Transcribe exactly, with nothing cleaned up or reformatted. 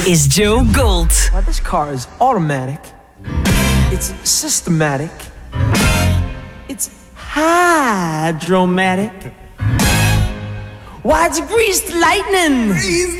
is Joe Gold. Well, this car is automatic. It's systematic. It's hydromatic. Why, it's greased lightning.